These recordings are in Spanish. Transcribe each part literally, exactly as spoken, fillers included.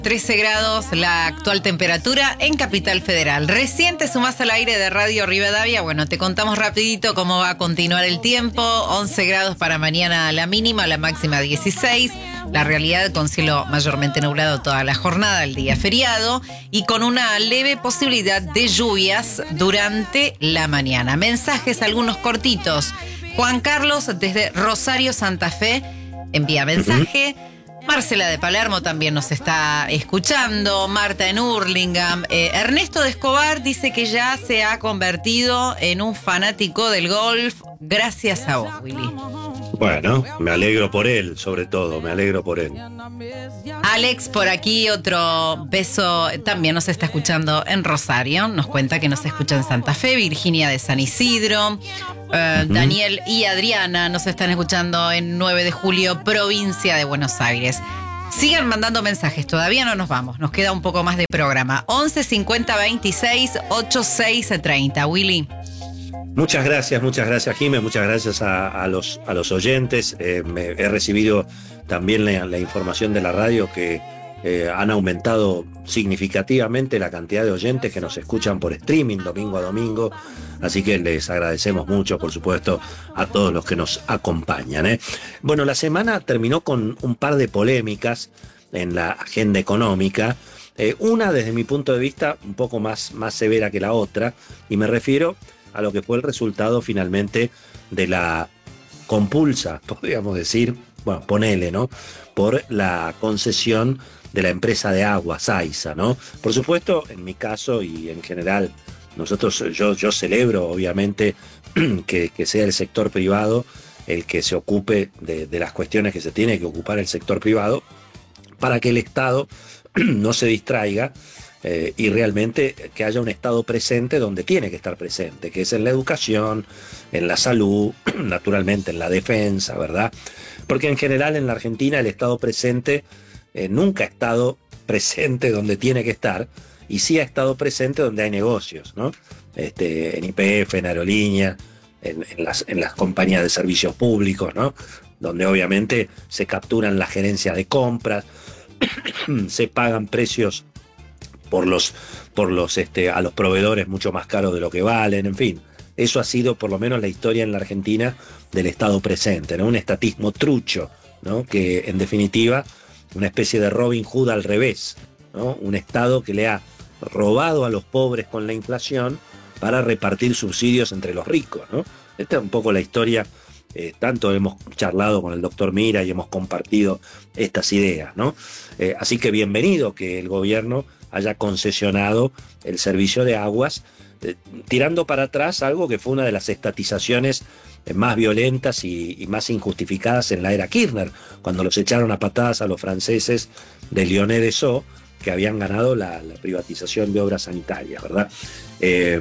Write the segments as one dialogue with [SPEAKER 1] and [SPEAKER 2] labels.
[SPEAKER 1] trece grados la actual temperatura en Capital Federal. Recién te sumás al aire de Radio Rivadavia. Bueno, te contamos rapidito cómo va a continuar el tiempo. once grados para mañana la mínima, la máxima dieciséis. La realidad con cielo mayormente nublado toda la jornada, el día feriado, y con una leve posibilidad de lluvias durante la mañana. Mensajes, algunos cortitos. Juan Carlos desde Rosario, Santa Fe, envía mensaje. Uh-huh. Marcela de Palermo también nos está escuchando, Marta en Hurlingham. Eh, Ernesto de Escobar dice que ya se ha convertido en un fanático del golf gracias a vos, Willy.
[SPEAKER 2] Bueno, me alegro por él, sobre todo, me alegro por él.
[SPEAKER 1] Alex, por aquí otro beso, también nos está escuchando en Rosario, nos cuenta que nos escucha en Santa Fe. Virginia de San Isidro, uh, uh-huh. Daniel y Adriana nos están escuchando en nueve de julio, provincia de Buenos Aires. Sigan mandando mensajes, todavía no nos vamos, nos queda un poco más de programa. once cincuenta veintiséis ochenta y seis treinta, Willy.
[SPEAKER 2] Muchas gracias, muchas gracias, Jimé, muchas gracias a, a, los, a los oyentes. Eh, me, he recibido también la, la información de la radio que eh, han aumentado significativamente la cantidad de oyentes que nos escuchan por streaming domingo a domingo, así que les agradecemos mucho, por supuesto, a todos los que nos acompañan, ¿eh? Bueno, la semana terminó con un par de polémicas en la agenda económica, eh, una desde mi punto de vista un poco más, más severa que la otra, y me refiero a lo que fue el resultado finalmente de la compulsa, podríamos decir, bueno, ponele, ¿no?, por la concesión de la empresa de agua, SAISA, ¿no? Por supuesto, en mi caso y en general, nosotros, yo, yo celebro, obviamente, que, que sea el sector privado el que se ocupe de, de las cuestiones que se tiene que ocupar el sector privado, para que el Estado no se distraiga, Eh, y realmente que haya un Estado presente donde tiene que estar presente, que es en la educación, en la salud, naturalmente en la defensa, ¿verdad? Porque en general en la Argentina el Estado presente eh, nunca ha estado presente donde tiene que estar, y sí ha estado presente donde hay negocios, ¿no? Este, en Y P F, en aerolíneas, en, en, las, en las compañías de servicios públicos, ¿no?, donde obviamente se capturan las gerencias de compras, se pagan precios por los, por los este, a los proveedores mucho más caros de lo que valen, en fin. Eso ha sido por lo menos la historia en la Argentina del Estado presente, ¿no? Un estatismo trucho, ¿no?, que en definitiva una especie de Robin Hood al revés, ¿no? Un Estado que le ha robado a los pobres con la inflación para repartir subsidios entre los ricos, ¿no? Esta es un poco la historia, eh, tanto hemos charlado con el doctor Mira y hemos compartido estas ideas, ¿no? Eh, así que bienvenido que el gobierno haya concesionado el servicio de aguas, eh, tirando para atrás algo que fue una de las estatizaciones eh, más violentas y, y más injustificadas en la era Kirchner, cuando los echaron a patadas a los franceses de Lyonnais de Sceaux, que habían ganado la, la privatización de obras sanitarias, ¿verdad? Eh,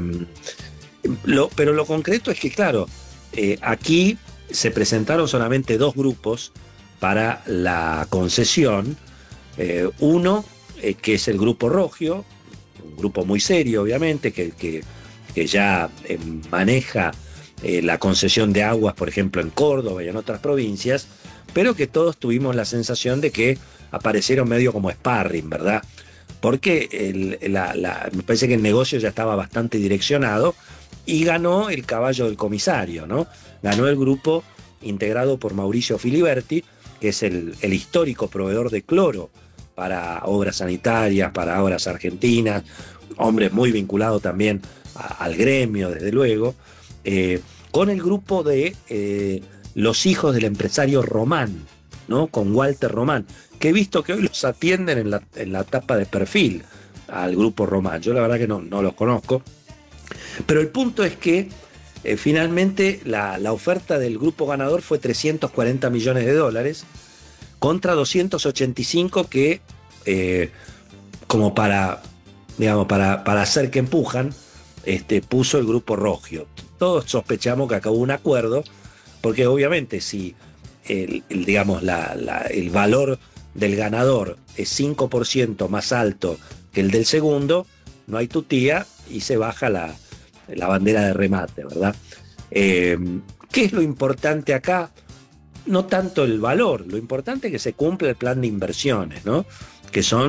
[SPEAKER 2] lo, pero lo concreto es que, claro, eh, aquí se presentaron solamente dos grupos para la concesión. Eh, uno, eh, que es el Grupo Rogio, un grupo muy serio, obviamente, que, que, que ya eh, maneja eh, la concesión de aguas, por ejemplo, en Córdoba y en otras provincias, pero que todos tuvimos la sensación de que aparecieron medio como sparring, ¿verdad? Porque el, la, la, me parece que el negocio ya estaba bastante direccionado y ganó el caballo del comisario, ¿no? Ganó el grupo integrado por Mauricio Filiberti, que es el, el histórico proveedor de cloro para obras sanitarias, para obras argentinas, hombre muy vinculado también a, al gremio, desde luego, eh, con el grupo de eh, los hijos del empresario Román, ¿no?, con Walter Román, que he visto que hoy los atienden en la, en la tapa de perfil al grupo Román. Yo la verdad que no, no los conozco, pero el punto es que eh, finalmente la, la oferta del grupo ganador fue trescientos cuarenta millones de dólares, contra doscientos ochenta y cinco que, eh, como para, digamos, para, para hacer que empujan, este, puso el Grupo Rogio. Todos sospechamos que acá hubo un acuerdo, porque obviamente si el, el, digamos, la, la, el valor del ganador es cinco por ciento más alto que el del segundo, no hay tutía y se baja la, la bandera de remate, ¿verdad? Eh, ¿Qué es lo importante acá? No tanto el valor, lo importante es que se cumple el plan de inversiones, ¿no?, que son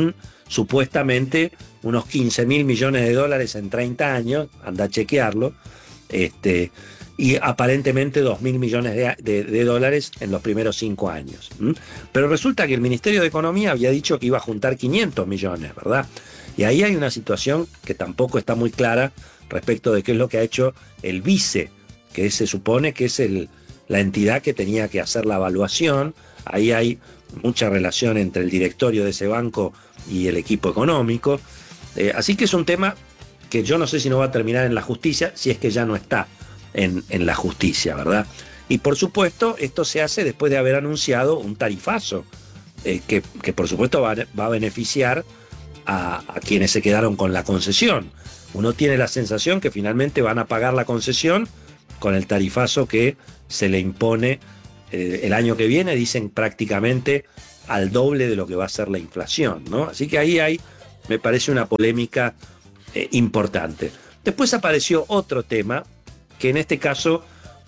[SPEAKER 2] supuestamente unos quince mil millones de dólares en treinta años, anda a chequearlo, este, y aparentemente dos mil millones de, de, de dólares en los primeros cinco años. ¿Mm? Pero resulta que el Ministerio de Economía había dicho que iba a juntar quinientos millones, ¿verdad? Y ahí hay una situación que tampoco está muy clara respecto de qué es lo que ha hecho el vice, que se supone que es el, la entidad que tenía que hacer la evaluación. Ahí hay mucha relación entre el directorio de ese banco y el equipo económico. Eh, así que es un tema que yo no sé si no va a terminar en la justicia, si es que ya no está en, en la justicia, ¿verdad? Y por supuesto, esto se hace después de haber anunciado un tarifazo, eh, que, que por supuesto va, va a beneficiar a, a quienes se quedaron con la concesión. Uno tiene la sensación que finalmente van a pagar la concesión con el tarifazo que se le impone eh, el año que viene, dicen prácticamente al doble de lo que va a ser la inflación, ¿no? Así que ahí hay, me parece, una polémica eh, importante. Después apareció otro tema que en este caso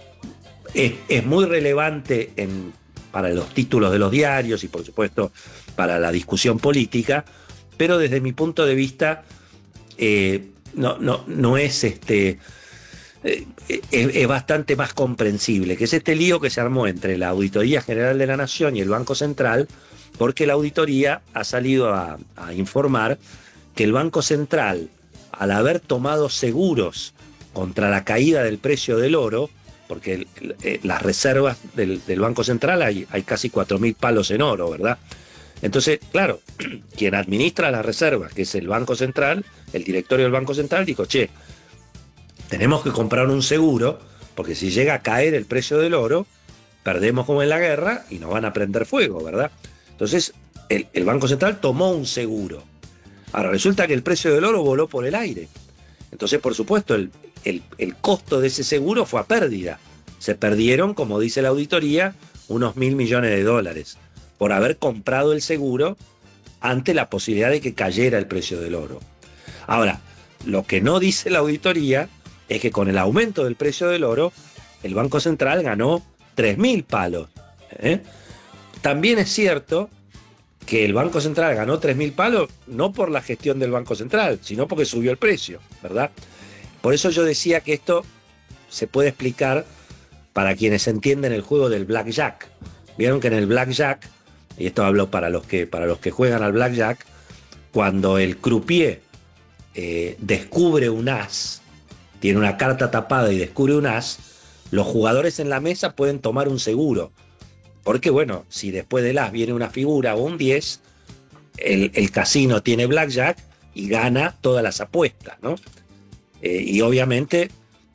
[SPEAKER 2] es, es muy relevante en, para los títulos de los diarios y por supuesto para la discusión política, pero desde mi punto de vista eh, no, no, no es este... Eh, es, es bastante más comprensible, que es este lío que se armó entre la Auditoría General de la Nación y el Banco Central, porque la auditoría ha salido a, a informar que el Banco Central, al haber tomado seguros contra la caída del precio del oro, porque el, el, las reservas del, del Banco Central hay, hay casi cuatro mil palos en oro, ¿verdad? Entonces, claro, quien administra las reservas, que es el Banco Central, el directorio del Banco Central, dijo, che, tenemos que comprar un seguro, porque si llega a caer el precio del oro, perdemos como en la guerra y nos van a prender fuego, ¿verdad? Entonces, el, el Banco Central tomó un seguro. Ahora, resulta que el precio del oro voló por el aire. Entonces, por supuesto, el, el, el costo de ese seguro fue a pérdida. Se perdieron, como dice la auditoría, unos mil millones de dólares por haber comprado el seguro ante la posibilidad de que cayera el precio del oro. Ahora, lo que no dice la auditoría es que con el aumento del precio del oro, el Banco Central ganó tres mil palos. ¿eh? También es cierto que el Banco Central ganó tres mil palos no por la gestión del Banco Central, sino porque subió el precio, ¿verdad? Por eso yo decía que esto se puede explicar para quienes entienden el juego del blackjack. Vieron que en el blackjack, y esto hablo para los que, para los que juegan al blackjack, cuando el croupier eh, descubre un as, tiene una carta tapada y descubre un as, los jugadores en la mesa pueden tomar un seguro. Porque bueno, si después del as viene una figura o un diez, el, el casino tiene blackjack y gana todas las apuestas, ¿no? Eh, y obviamente,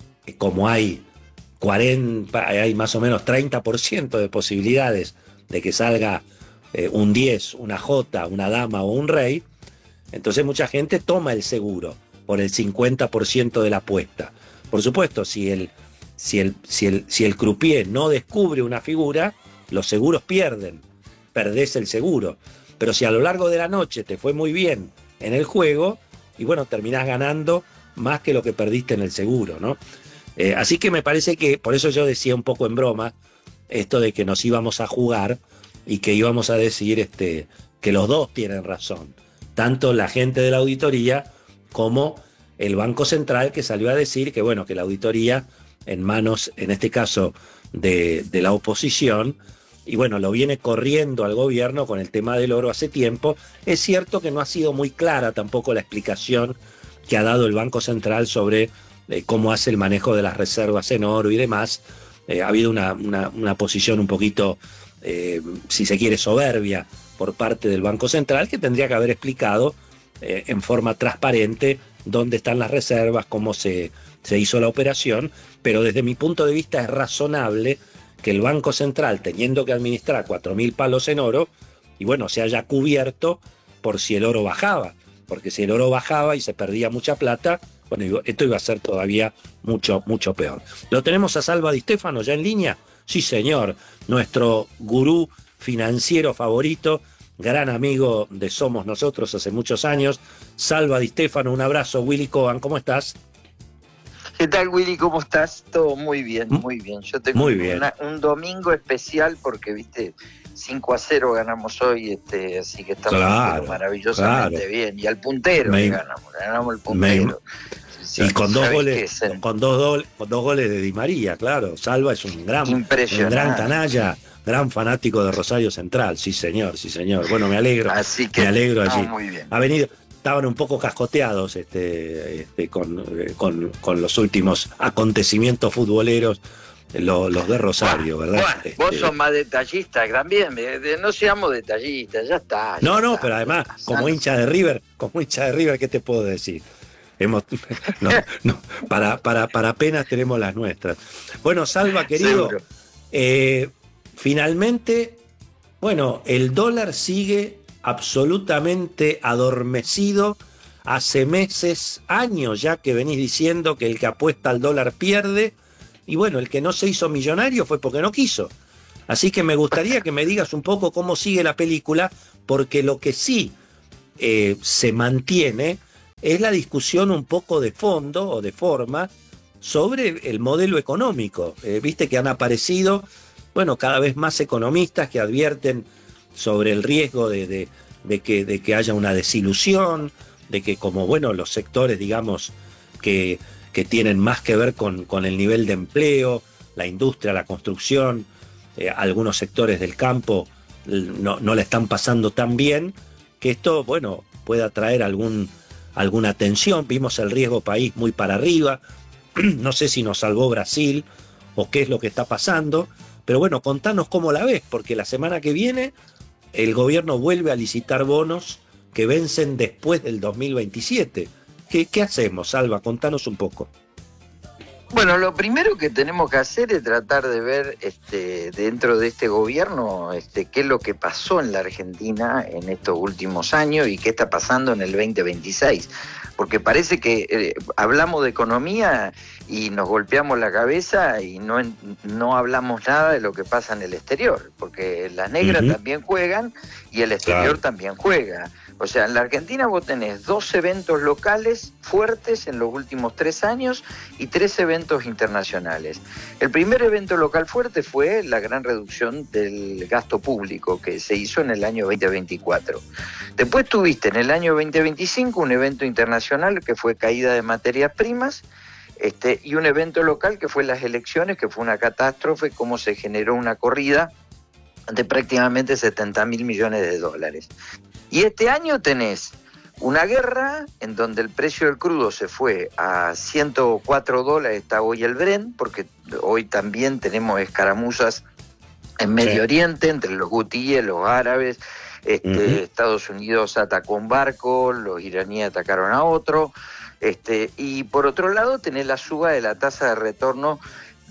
[SPEAKER 2] como hay, cuarenta, hay más o menos treinta por ciento de posibilidades de que salga eh, un diez, una jota, una dama o un rey, entonces mucha gente toma el seguro por el cincuenta por ciento de la apuesta. Por supuesto, si el, si el, si el, si el croupier no descubre una figura, los seguros pierden, perdés el seguro. Pero si a lo largo de la noche te fue muy bien en el juego, y bueno, terminás ganando más que lo que perdiste en el seguro, ¿no? Eh, así que me parece que, por eso yo decía un poco en broma, esto de que nos íbamos a jugar y que íbamos a decir este, que los dos tienen razón. Tanto la gente de la auditoría como el Banco Central, que salió a decir que, bueno, que la auditoría en manos, en este caso, de, de la oposición, y bueno, lo viene corriendo al gobierno con el tema del oro hace tiempo. Es cierto que no ha sido muy clara tampoco la explicación que ha dado el Banco Central sobre eh, cómo hace el manejo de las reservas en oro y demás. Eh, ha habido una, una, una posición un poquito, eh, si se quiere, soberbia por parte del Banco Central, que tendría que haber explicado eh, en forma transparente dónde están las reservas, cómo se, se hizo la operación, pero desde mi punto de vista es razonable que el Banco Central, teniendo que administrar cuatro mil palos en oro, y bueno, se haya cubierto por si el oro bajaba, porque si el oro bajaba y se perdía mucha plata, bueno, esto iba a ser todavía mucho, mucho peor. ¿Lo tenemos a Salva Di Stefano ya en línea? Sí, señor, nuestro gurú financiero favorito, gran amigo de Somos Nosotros hace muchos años. Salva Di Stefano, un abrazo. Willy Cohen, ¿cómo estás?
[SPEAKER 3] ¿Qué tal, Willy? ¿Cómo estás? Todo muy bien, muy bien. Yo tengo
[SPEAKER 2] muy bien.
[SPEAKER 3] Una, un domingo especial porque, viste, cinco a cero ganamos hoy, este, así que estamos
[SPEAKER 2] claro,
[SPEAKER 3] maravillosamente
[SPEAKER 2] claro.
[SPEAKER 3] bien. Y al puntero
[SPEAKER 2] me,
[SPEAKER 3] le ganamos, le ganamos el puntero.
[SPEAKER 2] Me, y con dos goles, el... con dos do, con dos goles de Di María, claro. Salva es un gran, un gran canalla, gran fanático de Rosario Central. Sí, señor, sí, señor. Bueno, me alegro.
[SPEAKER 3] Así que
[SPEAKER 2] me alegro allí.
[SPEAKER 3] Muy bien.
[SPEAKER 2] Ha venido. Estaban un poco cascoteados este, este, con, con, con los últimos acontecimientos futboleros, los, los de Rosario,
[SPEAKER 3] bueno,
[SPEAKER 2] ¿verdad?
[SPEAKER 3] Bueno,
[SPEAKER 2] este,
[SPEAKER 3] vos sos más detallista también, no seamos detallistas, ya está. Ya
[SPEAKER 2] no, no,
[SPEAKER 3] está,
[SPEAKER 2] pero además,
[SPEAKER 3] está,
[SPEAKER 2] como
[SPEAKER 3] sana.
[SPEAKER 2] hincha de River, como hincha de River, ¿qué te puedo decir? Hemos, no, no, para, para, para apenas tenemos las nuestras. Bueno, Salva, querido, eh, finalmente, bueno, el dólar sigue absolutamente adormecido. Hace meses, años ya que venís diciendo que el que apuesta al dólar pierde, y bueno, el que no se hizo millonario fue porque no quiso. Así que me gustaría que me digas un poco cómo sigue la película, porque lo que sí eh, se mantiene es la discusión un poco de fondo o de forma sobre el modelo económico. Eh, viste que han aparecido, bueno, cada vez más economistas que advierten sobre el riesgo de, de, de, que, de que haya una desilusión, de que como, bueno, los sectores, digamos, que, que tienen más que ver con, con el nivel de empleo, la industria, la construcción, eh, algunos sectores del campo no, no le están pasando tan bien, que esto, bueno, pueda traer algún, alguna tensión. Vimos el riesgo país muy para arriba, no sé si nos salvó Brasil o qué es lo que está pasando, pero bueno, contanos cómo la ves, porque la semana que viene el gobierno vuelve a licitar bonos que vencen después del dos mil veintisiete. ¿Qué, qué hacemos, Salva? Contanos un poco.
[SPEAKER 3] Bueno, lo primero que tenemos que hacer es tratar de ver este, dentro de este gobierno este, qué es lo que pasó en la Argentina en estos últimos años y qué está pasando en el veinte veintiséis. Porque parece que eh, hablamos de economía y nos golpeamos la cabeza y no, no hablamos nada de lo que pasa en el exterior, porque las negras uh-huh. también juegan y el exterior claro. también juega. O sea, en la Argentina vos tenés dos eventos locales fuertes en los últimos tres años y tres eventos internacionales. El primer evento local fuerte fue la gran reducción del gasto público que se hizo en el año veinte veinticuatro. Después tuviste en el año veinte veinticinco un evento internacional que fue caída de materias primas, este, y un evento local que fue las elecciones, que fue una catástrofe, cómo se generó una corrida de prácticamente setenta mil millones de dólares. Y este año tenés una guerra en donde el precio del crudo se fue a ciento cuatro dólares, está hoy el Brent, porque hoy también tenemos escaramuzas en Medio sí. Oriente, entre los hutíes, los árabes, este, uh-huh. Estados Unidos atacó un barco, los iraníes atacaron a otro, este, y por otro lado tenés la suba de la tasa de retorno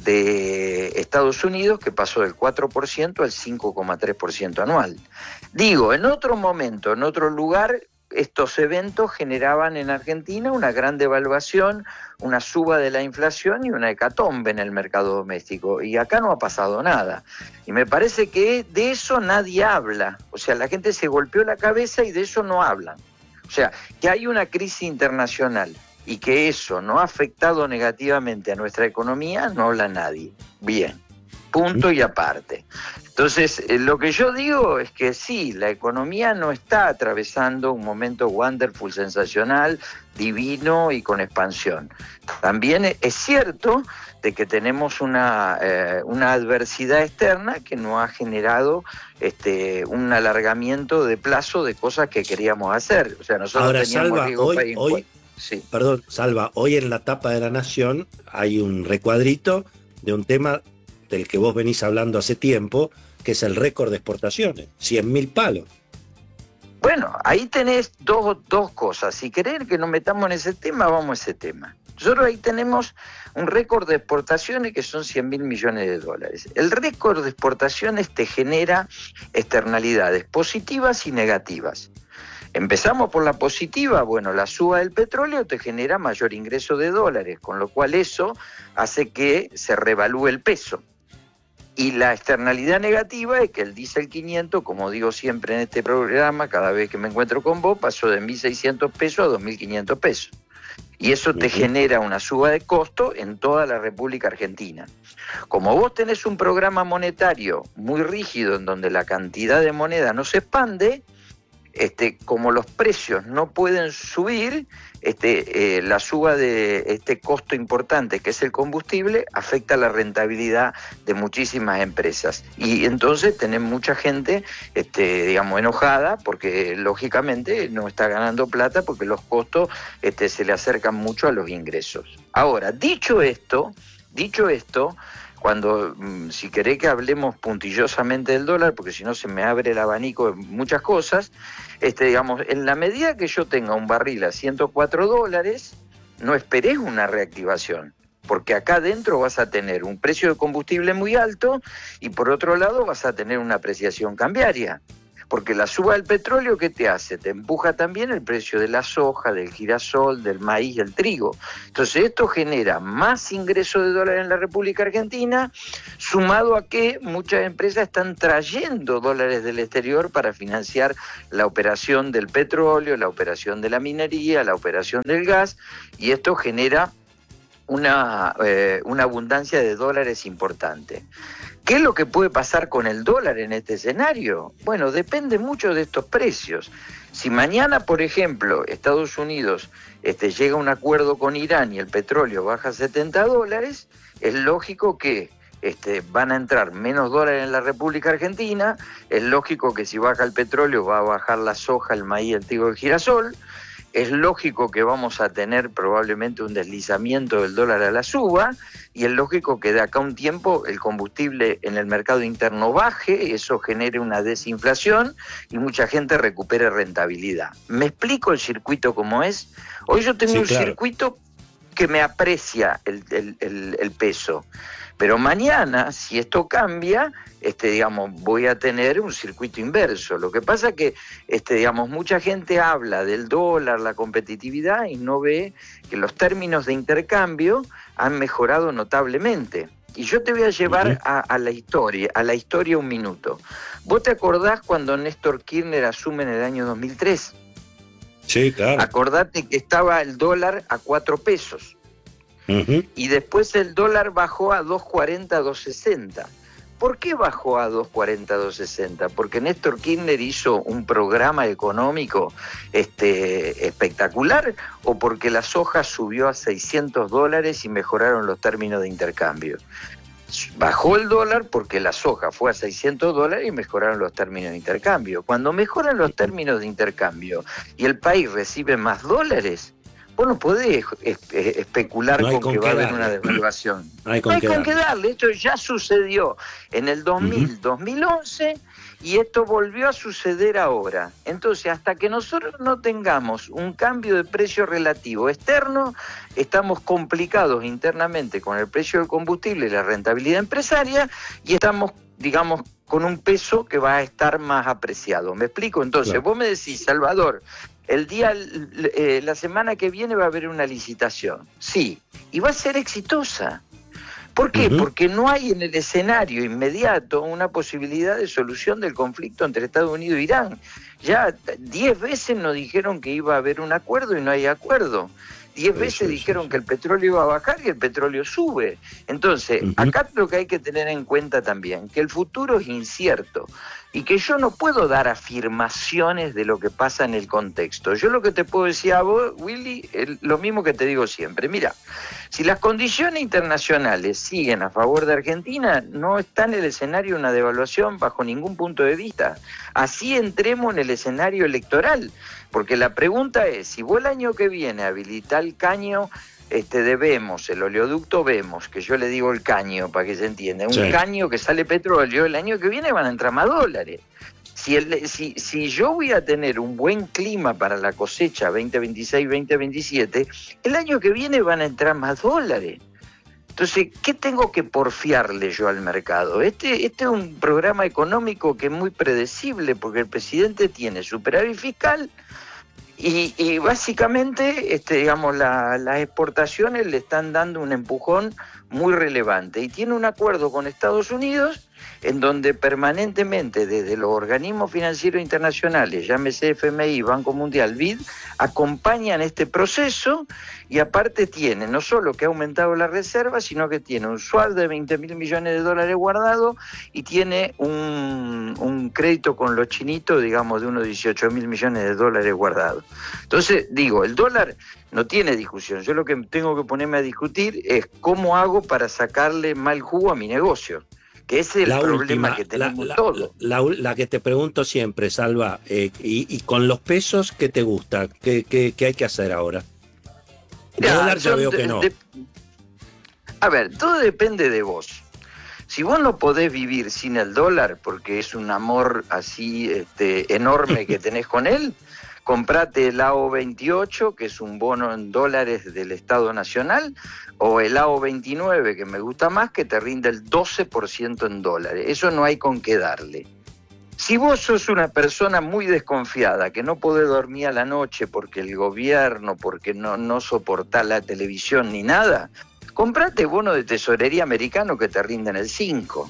[SPEAKER 3] de Estados Unidos, que pasó del cuatro por ciento al cinco coma tres por ciento anual. Digo, en otro momento, en otro lugar, estos eventos generaban en Argentina una gran devaluación, una suba de la inflación y una hecatombe en el mercado doméstico. Y acá no ha pasado nada. Y me parece que de eso nadie habla. O sea, la gente se golpeó la cabeza y de eso no hablan. O sea, que hay una crisis internacional y que eso no ha afectado negativamente a nuestra economía, no habla nadie. Bien, punto y aparte. Entonces, eh, lo que yo digo es que sí, la economía no está atravesando un momento wonderful, sensacional, divino y con expansión. También es cierto de que tenemos una, eh, una adversidad externa que nos ha generado este, un alargamiento de plazo de cosas que queríamos hacer. O sea, nosotros
[SPEAKER 2] Ahora,
[SPEAKER 3] teníamos
[SPEAKER 2] Salva,
[SPEAKER 3] riesgo
[SPEAKER 2] hoy,
[SPEAKER 3] país en
[SPEAKER 2] hoy, sí. Perdón, Salva, hoy en la tapa de La Nación hay un recuadrito de un tema del que vos venís hablando hace tiempo, que es el récord de exportaciones, cien mil palos.
[SPEAKER 3] Bueno, ahí tenés dos, dos cosas. Si querés que nos metamos en ese tema, vamos a ese tema. Nosotros ahí tenemos un récord de exportaciones que son cien mil millones de dólares. El récord de exportaciones te genera externalidades positivas y negativas. Empezamos por la positiva, bueno, la suba del petróleo te genera mayor ingreso de dólares, con lo cual eso hace que se revalúe el peso. Y la externalidad negativa es que el diésel quinientos, como digo siempre en este programa, cada vez que me encuentro con vos, pasó de mil seiscientos pesos a dos mil quinientos pesos. Y eso te genera una suba de costo en toda la República Argentina. Como vos tenés un programa monetario muy rígido en donde la cantidad de moneda no se expande, este, como los precios no pueden subir, este, eh, la suba de este costo importante que es el combustible afecta la rentabilidad de muchísimas empresas. Y entonces tenés mucha gente, este, digamos, enojada porque lógicamente no está ganando plata porque los costos este, se le acercan mucho a los ingresos. Ahora, dicho esto, dicho esto, cuando, si querés que hablemos puntillosamente del dólar, porque si no se me abre el abanico de muchas cosas, este, digamos, en la medida que yo tenga un barril a ciento cuatro dólares, no esperes una reactivación, porque acá adentro vas a tener un precio de combustible muy alto y por otro lado vas a tener una apreciación cambiaria. Porque la suba del petróleo, ¿qué te hace? Te empuja también el precio de la soja, del girasol, del maíz, del trigo. Entonces esto genera más ingresos de dólares en la República Argentina, sumado a que muchas empresas están trayendo dólares del exterior para financiar la operación del petróleo, la operación de la minería, la operación del gas, y esto genera una, eh, una abundancia de dólares importante. ¿Qué es lo que puede pasar con el dólar en este escenario? Bueno, depende mucho de estos precios. Si mañana, por ejemplo, Estados Unidos este, llega a un acuerdo con Irán y el petróleo baja a setenta dólares, es lógico que este, van a entrar menos dólares en la República Argentina, es lógico que si baja el petróleo va a bajar la soja, el maíz, el trigo, el girasol. Es lógico que vamos a tener probablemente un deslizamiento del dólar a la suba y es lógico que de acá a un tiempo el combustible en el mercado interno baje, eso genere una desinflación y mucha gente recupere rentabilidad. ¿Me explico el circuito como es? Hoy yo tengo sí, un claro. circuito que me aprecia el, el, el, el peso. Pero mañana, si esto cambia, este, digamos, voy a tener un circuito inverso. Lo que pasa es que, este, digamos, mucha gente habla del dólar, la competitividad, y no ve que los términos de intercambio han mejorado notablemente. Y yo te voy a llevar uh-huh. a, a la historia, a la historia un minuto. ¿Vos te acordás cuando Néstor Kirchner asume en el año dos mil tres?
[SPEAKER 2] Sí, claro.
[SPEAKER 3] Acordate que estaba el dólar a cuatro pesos. Uh-huh. Y después el dólar bajó a dos cuarenta, dos sesenta. ¿Por qué bajó a dos cuarenta, dos sesenta? Porque Néstor Kirchner hizo un programa económico este, espectacular, o porque la soja subió a seiscientos dólares y mejoraron los términos de intercambio. Bajó el dólar porque la soja fue a seiscientos dólares y mejoraron los términos de intercambio. Cuando mejoran los términos de intercambio y el país recibe más dólares, vos no podés especular no con, con que va a haber una devaluación. No hay con, no hay con qué darle. Esto ya sucedió en el dos mil, uh-huh. dos mil once y esto volvió a suceder ahora. Entonces, hasta que nosotros no tengamos un cambio de precio relativo externo, estamos complicados internamente con el precio del combustible y la rentabilidad empresaria y estamos, digamos, con un peso que va a estar más apreciado. ¿Me explico? Entonces, claro. Vos me decís, Salvador, el día, eh, la semana que viene va a haber una licitación. Sí, y va a ser exitosa. ¿Por qué? Uh-huh. Porque no hay en el escenario inmediato una posibilidad de solución del conflicto entre Estados Unidos e Irán. Ya diez veces nos dijeron que iba a haber un acuerdo y no hay acuerdo. Diez eso, veces eso, dijeron eso. que el petróleo iba a bajar y el petróleo sube. Entonces, uh-huh. acá lo que hay que tener en cuenta también, que el futuro es incierto y que yo no puedo dar afirmaciones de lo que pasa en el contexto. Yo lo que te puedo decir a vos, Willy, es lo mismo que te digo siempre. Mira, si las condiciones internacionales siguen a favor de Argentina, no está en el escenario una devaluación bajo ningún punto de vista. Así entremos en el escenario electoral, porque la pregunta es, si vos el año que viene habilitás el caño este, de Vemos, el oleoducto Vemos, que yo le digo el caño para que se entienda, un sí. caño que sale petróleo, el año que viene van a entrar más dólares. Si, el, si, si yo voy a tener un buen clima para la cosecha veinte veintiséis, veinte veintisiete, el año que viene van a entrar más dólares. Entonces, ¿qué tengo que porfiarle yo al mercado? Este, este es un programa económico que es muy predecible porque el presidente tiene superávit fiscal y, y básicamente, este, digamos, la, las exportaciones le están dando un empujón muy relevante y tiene un acuerdo con Estados Unidos en donde permanentemente desde los organismos financieros internacionales, llámese F M I, Banco Mundial, B I D, acompañan este proceso y aparte tiene no solo que ha aumentado la reserva, sino que tiene un swap de veinte mil millones de dólares guardado y tiene un, un crédito con los chinitos, digamos, de unos dieciocho mil millones de dólares guardados. Entonces, digo, el dólar no tiene discusión. Yo lo que tengo que ponerme a discutir es cómo hago para sacarle mal jugo a mi negocio, que ese es el
[SPEAKER 2] la
[SPEAKER 3] problema
[SPEAKER 2] última,
[SPEAKER 3] que tenemos
[SPEAKER 2] la,
[SPEAKER 3] todos.
[SPEAKER 2] La, la, la que te pregunto siempre, Salva, eh, y, y con los pesos, ¿qué te gusta? ¿Qué, qué, qué hay que hacer ahora? De dólar ya veo
[SPEAKER 3] de,
[SPEAKER 2] que no.
[SPEAKER 3] De, a ver, todo depende de vos. Si vos no podés vivir sin el dólar, porque es un amor así este, enorme que tenés con él, comprate el A O veintiocho, que es un bono en dólares del Estado Nacional, o el A O veintinueve, que me gusta más, que te rinde el doce por ciento en dólares. Eso no hay con qué darle. Si vos sos una persona muy desconfiada, que no podés dormir a la noche porque el gobierno, porque no, no soportás la televisión ni nada, comprate bono de tesorería americano que te rinden el cinco.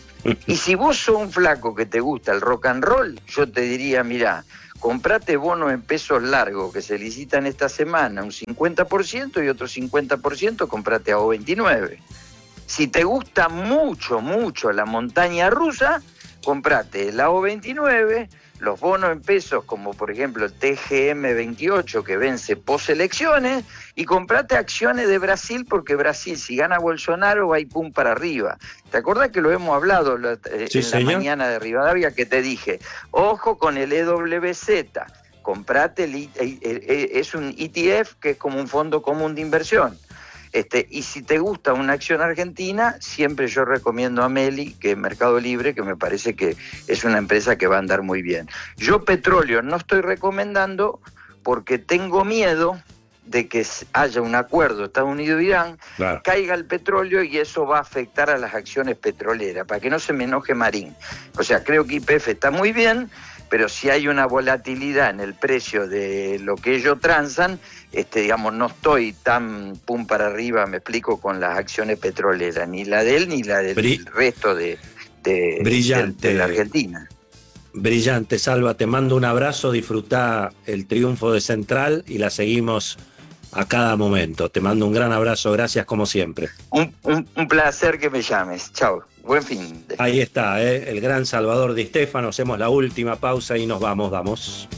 [SPEAKER 3] Y si vos sos un flaco que te gusta el rock and roll, yo te diría, mirá, comprate bonos en pesos largos que se licitan esta semana, un cincuenta por ciento y otro cincuenta por ciento comprate A O veintinueve. Si te gusta mucho, mucho la montaña rusa, comprate el A O veintinueve, los bonos en pesos como por ejemplo el T G M veintiocho que vence post elecciones, y comprate acciones de Brasil porque Brasil si gana Bolsonaro va a ir pum para arriba. ¿Te acordás que lo hemos hablado eh,
[SPEAKER 2] sí,
[SPEAKER 3] en
[SPEAKER 2] señor.
[SPEAKER 3] La mañana de Rivadavia que te dije, ojo con el E W Z, comprate, el, el, el, el, es un E T F que es como un fondo común de inversión. Este, y si te gusta una acción argentina, siempre yo recomiendo a Meli, que es Mercado Libre, que me parece que es una empresa que va a andar muy bien. Yo petróleo no estoy recomendando porque tengo miedo de que haya un acuerdo Estados Unidos-Irán, claro, caiga el petróleo y eso va a afectar a las acciones petroleras, para que no se me enoje Marín. O sea, creo que Y P F está muy bien, pero si hay una volatilidad en el precio de lo que ellos transan, este, digamos, no estoy tan pum para arriba, me explico, con las acciones petroleras, ni la de él ni la del Bri- resto de, de,
[SPEAKER 2] brillante,
[SPEAKER 3] de, de la Argentina.
[SPEAKER 2] Brillante, Salva, te mando un abrazo, disfrutá el triunfo de Central y la seguimos a cada momento. Te mando un gran abrazo, gracias como siempre.
[SPEAKER 3] Un, un, un placer que me llames, chao, buen fin.
[SPEAKER 2] Ahí está, ¿eh? El gran Salvador Di Stéfano. Hacemos la última pausa y nos vamos, vamos.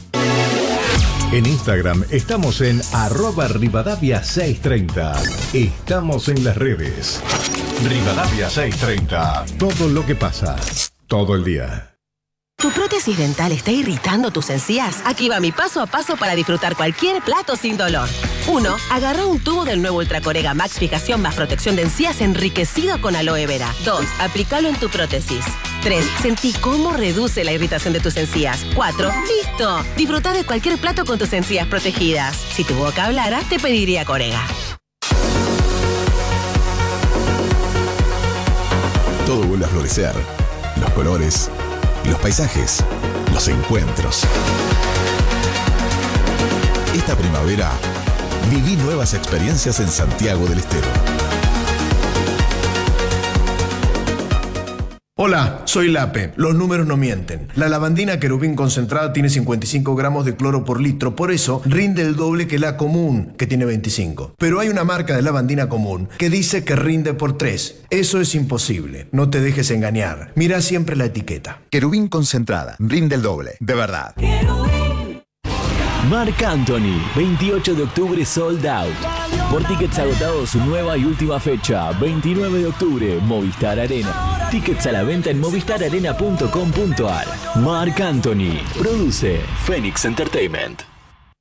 [SPEAKER 4] En Instagram estamos en arroba Rivadavia seiscientos treinta. Estamos en las redes. Rivadavia seiscientos treinta. Todo lo que pasa, todo el día.
[SPEAKER 5] ¿Tu prótesis dental está irritando tus encías? Aquí va mi paso a paso para disfrutar cualquier plato sin dolor. uno. Agarra un tubo del nuevo Ultracorega Max Fijación más protección de encías enriquecido con aloe vera. dos. Aplícalo en tu prótesis. tres. Sentí cómo reduce la irritación de tus encías. cuatro. ¡Listo! Disfruta de cualquier plato con tus encías protegidas. Si tu boca hablara, te pediría Corega.
[SPEAKER 6] Todo vuelve a florecer. Los colores, los paisajes, los encuentros. Esta primavera, viví nuevas experiencias en Santiago del Estero.
[SPEAKER 7] Hola, soy Lape. Los números no mienten. La lavandina Querubín concentrada tiene cincuenta y cinco gramos de cloro por litro, por eso rinde el doble que la común, que tiene veinticinco. Pero hay una marca de lavandina común que dice que rinde por tres. Eso es imposible. No te dejes engañar. Mira siempre la etiqueta.
[SPEAKER 6] Querubín concentrada, rinde el doble, de verdad.
[SPEAKER 8] Marc Anthony, veintiocho de octubre sold out. Por tickets agotados, su nueva y última fecha, veintinueve de octubre, Movistar Arena. Tickets a la venta en movistar arena punto com punto ar. Marc Anthony, produce Phoenix Entertainment.